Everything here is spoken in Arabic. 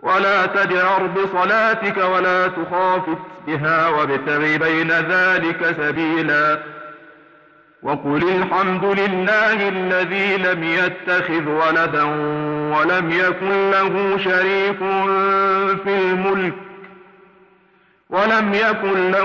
ولا تجهر بصلاتك ولا تخافت بها وابتغ بين ذلك سبيلا وقل الحمد لله الذي لم يتخذ ولدا ولم يكن له شريك في الملك ولم يكن له